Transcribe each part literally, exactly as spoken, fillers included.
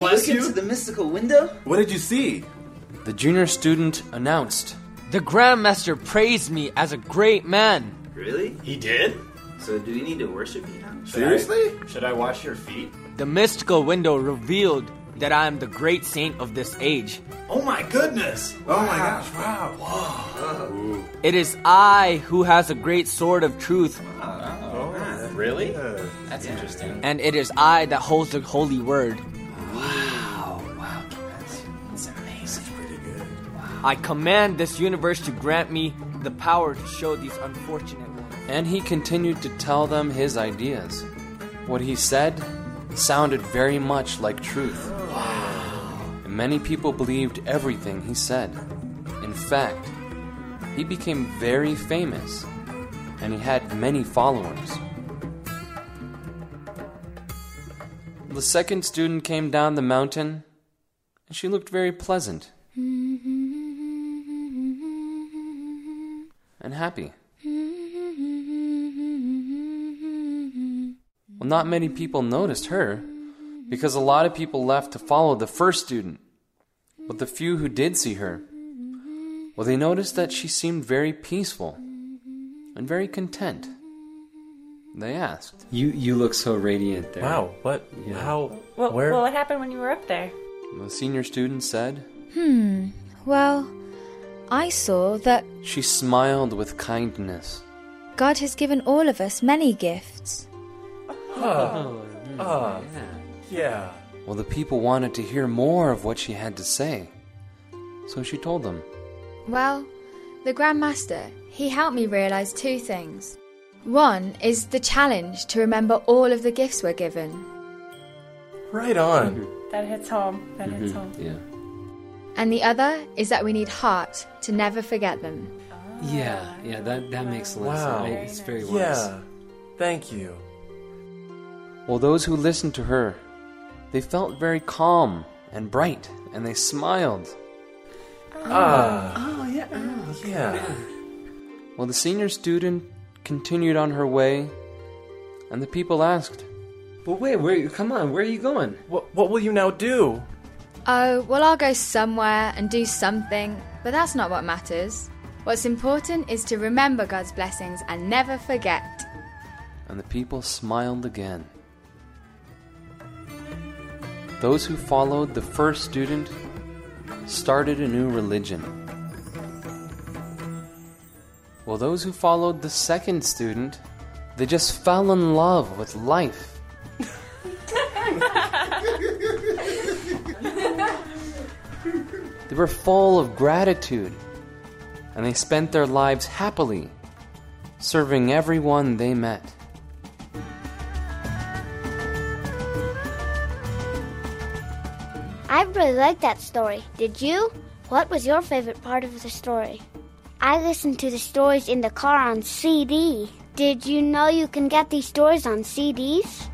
Look into the mystical window? What did you see? The junior student announced. The Grandmaster praised me as a great man. Really? He did? So do we need to worship you now? Seriously? Should I wash your feet? The mystical window revealed that I am the great saint of this age. Oh my goodness! Oh my gosh, wow. Whoa. It is I who has a great sword of truth. Oh, really? That's interesting. And it is I that holds the holy word. Wow, wow, that's, that's amazing. That's pretty good. Wow. I command this universe to grant me the power to show these unfortunate ones. And he continued to tell them his ideas. What he said sounded very much like truth. Wow. And many people believed everything he said. In fact, he became very famous, and he had many followers. The second student came down the mountain, and she looked very pleasant and happy. Well, not many people noticed her, because a lot of people left to follow the first student. But the few who did see her, well, they noticed that she seemed very peaceful and very content. They asked. You you look so radiant there. Wow, what? Yeah. How? Well, where? well, what happened when you were up there? The senior student said. Hmm, well, I saw that She smiled with kindness. God has given all of us many gifts. Oh, oh, yeah. Well, the people wanted to hear more of what she had to say. So she told them. Well, the Grand Master, he helped me realize two things. One is the challenge to remember all of the gifts we're given. Right on. That hits home. That hits home. Yeah. And the other is that we need heart to never forget them. Yeah, yeah, that, that makes a lot Wow. of sense. It's very wise. Yeah. Thank you. Well, those who listened to her, they felt very calm and bright, and they smiled. Ah. Oh, yeah. Oh, Yeah. Well, the senior student continued on her way, and the people asked. But wait, where? Come on, where are you going? What, what will you now do? Oh, well, I'll go somewhere and do something, but that's not what matters. What's important is to remember God's blessings and never forget. And the people smiled again. Those who followed the first student started a new religion. Well, those who followed the second student, they just fell in love with life. They were full of gratitude, and they spent their lives happily, serving everyone they met. I really liked that story. Did you? What was your favorite part of the story? I listened to the stories in the car on C D. Did you know you can get these stories on C Ds?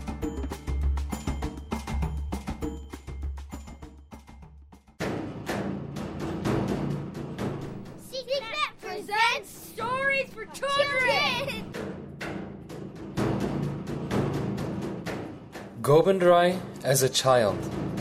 Secret Vet presents Stories for Children! Gobind Rai as a child.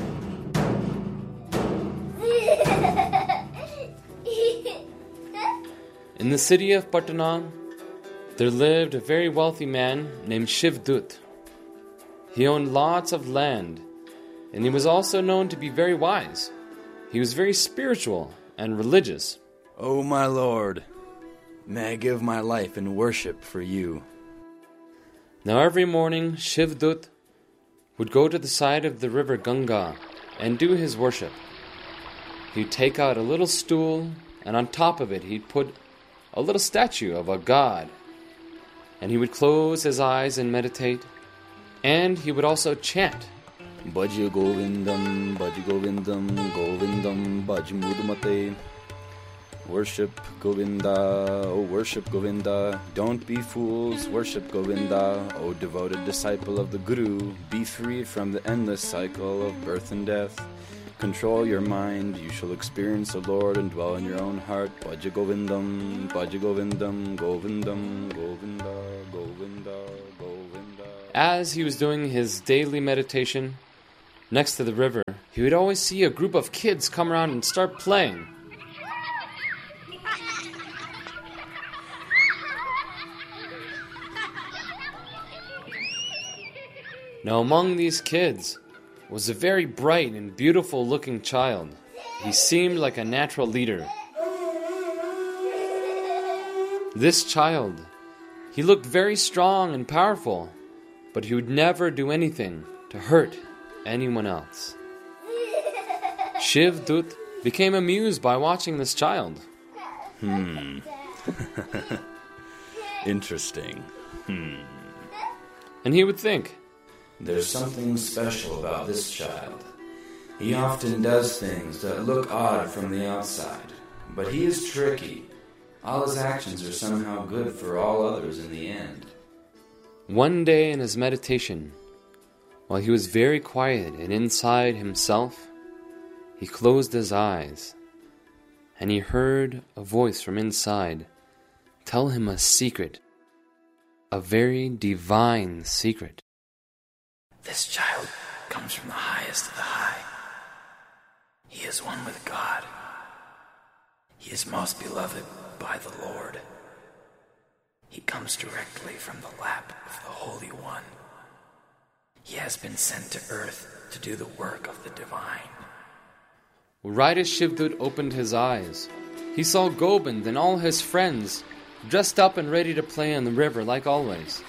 In the city of Patna, there lived a very wealthy man named Shivdut. He owned lots of land, and he was also known to be very wise. He was very spiritual and religious. Oh, my Lord, may I give my life in worship for you. Now every morning, Shivdut would go to the side of the river Ganga and do his worship. He'd take out a little stool, and on top of it he'd put a little statue of a god. And he would close his eyes and meditate, and he would also chant. Bhaja Govindam, Bhaja Govindam, Govindam, Bhaja Mudmate. Worship Govinda, oh worship Govinda. Don't be fools, worship Govinda. O devoted disciple of the Guru, be freed from the endless cycle of birth and death. Control your mind, you shall experience the Lord and dwell in your own heart. Bhaja Govindam, Bhaja Govindam, Govindam, Govinda, Govinda, Govinda. As he was doing his daily meditation, next to the river, he would always see a group of kids come around and start playing. Now among these kids was a very bright and beautiful looking child. He seemed like a natural leader. This child, he looked very strong and powerful, but he would never do anything to hurt anyone else. Shiv Dut became amused by watching this child. Hmm. Interesting. Hmm. And he would think, there's something special about this child. He often does things that look odd from the outside, but he is tricky. All his actions are somehow good for all others in the end. One day in his meditation, while he was very quiet and inside himself, he closed his eyes, and he heard a voice from inside tell him a secret, a very divine secret. This child comes from the highest of the high. He is one with God. He is most beloved by the Lord. He comes directly from the lap of the Holy One. He has been sent to earth to do the work of the divine. Right as Shiv Dut opened his eyes, he saw Gobind and all his friends dressed up and ready to play in the river like always.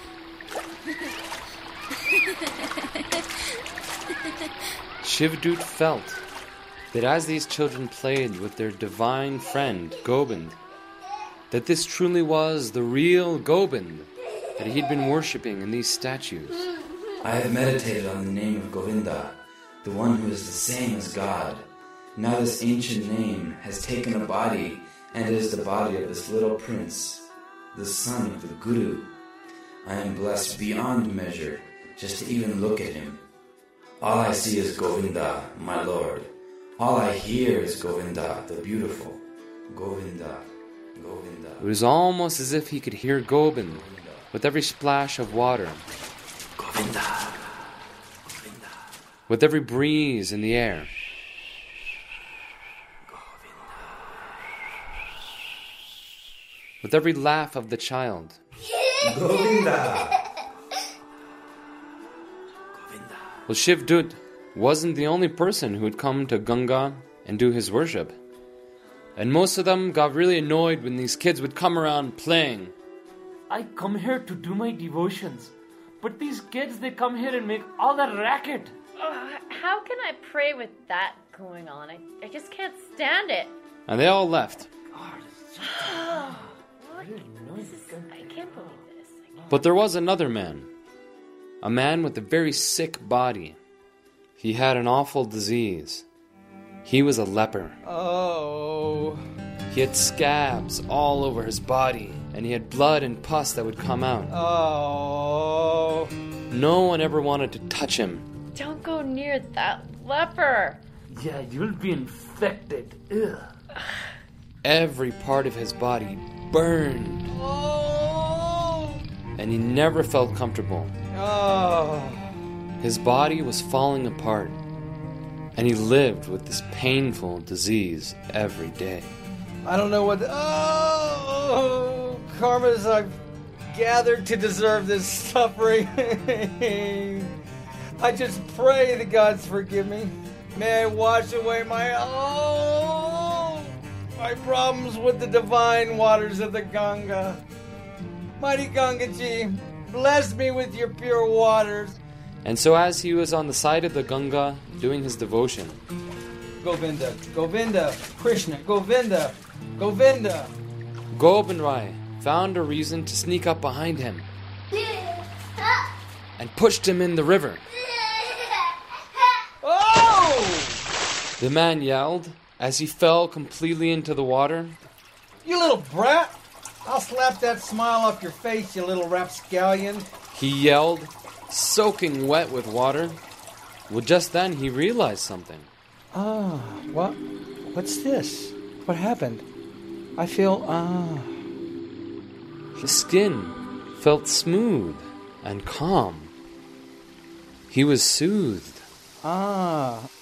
Shiv Dut felt that as these children played with their divine friend, Gobind, that this truly was the real Gobind that he'd been worshipping in these statues. I have meditated on the name of Govinda, the one who is the same as God. Now this ancient name has taken a body and is the body of this little prince, the son of the Guru. I am blessed beyond measure just to even look at him. All I see is Govinda, my Lord. All I hear is Govinda, the beautiful. Govinda, Govinda. It was almost as if he could hear Gobind with every splash of water, Govinda, Govinda, with every breeze in the air. With every laugh of the child. Govinda! Well, Shiv Dut wasn't the only person who had come to Ganga and do his worship. And most of them got really annoyed when these kids would come around playing. I come here to do my devotions, but these kids, they come here and make all that racket. Uh, how can I pray with that going on? I, I just can't stand it. And they all left. What? This is, I can't believe this. But there was another man. A man with a very sick body. He had an awful disease. He was a leper. Oh. He had scabs all over his body, and he had blood and pus that would come out. Oh. No one ever wanted to touch him. Don't go near that leper. Yeah, you'll be infected. Ugh. Every part of his body burned. Oh. And he never felt comfortable. Oh. His body was falling apart, and he lived with this painful disease every day. I don't know what... The, oh, karmas I've gathered to deserve this suffering. I just pray the gods forgive me. May I wash away my... Oh, my problems with the divine waters of the Ganga. Mighty Gangaji, bless me with your pure waters. And so as he was on the side of the Ganga doing his devotion, Govinda, Govinda, Krishna, Govinda, Govinda. Gobind Rai found a reason to sneak up behind him and pushed him in the river. Oh! The man yelled as he fell completely into the water. You little brat! I'll slap that smile off your face, you little rapscallion. He yelled, soaking wet with water. Well, just then he realized something. Ah, what? What's this? What happened? I feel, ah... His skin felt smooth and calm. He was soothed Ah,